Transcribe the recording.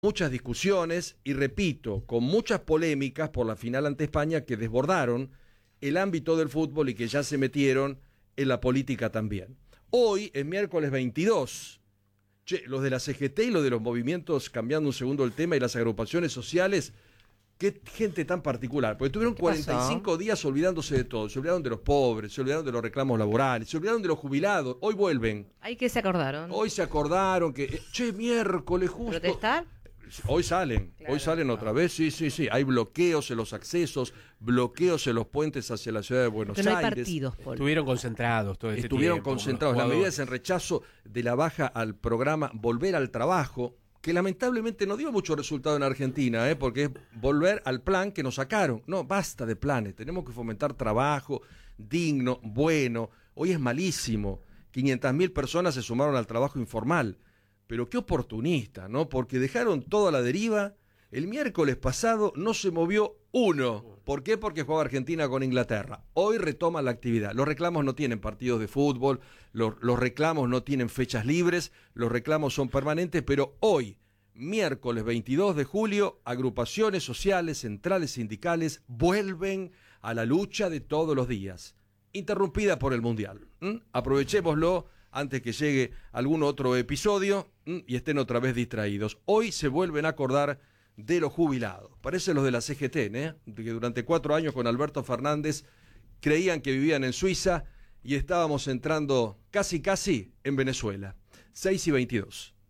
muchas discusiones y, repito, con muchas polémicas por la final ante España que desbordaron el ámbito del fútbol y que ya se metieron en la política también. Hoy es miércoles 22. Los de la CGT y los de los movimientos, cambiando un segundo el tema, y las agrupaciones sociales, qué gente tan particular, porque tuvieron 45 días olvidándose de todo. Se olvidaron de los pobres, se olvidaron de los reclamos laborales, se olvidaron de los jubilados. Hoy vuelven. ¿Ay, qué se acordaron? Hoy se acordaron que, miércoles justo. ¿Protestar? Hoy salen, claro, hoy salen otra vez, sí. Hay bloqueos en los accesos, bloqueos en los puentes hacia la ciudad de Buenos Pero no hay Aires. Partidos, Paul. Estuvieron concentrados todo este Estuvieron tiempo, concentrados. La medida es en rechazo de la baja al programa Volver al Trabajo, que lamentablemente no dio mucho resultado en Argentina, porque es volver al plan que nos sacaron. No, basta de planes, tenemos que fomentar trabajo digno, bueno. Hoy es malísimo. 500.000 personas se sumaron al trabajo informal. Pero qué oportunista, ¿no? Porque dejaron todo a la deriva. El miércoles pasado no se movió uno. ¿Por qué? Porque jugaba Argentina con Inglaterra. Hoy retoma la actividad. Los reclamos no tienen partidos de fútbol, los reclamos no tienen fechas libres, los reclamos son permanentes, pero hoy, miércoles 22 de julio, agrupaciones sociales, centrales sindicales, vuelven a la lucha de todos los días, interrumpida por el Mundial. Aprovechémoslo antes que llegue algún otro episodio y estén otra vez distraídos. Hoy se vuelven a acordar de los jubilados. Parece los de la CGT, que durante 4 años con Alberto Fernández creían que vivían en Suiza y estábamos entrando casi en Venezuela. 6:22.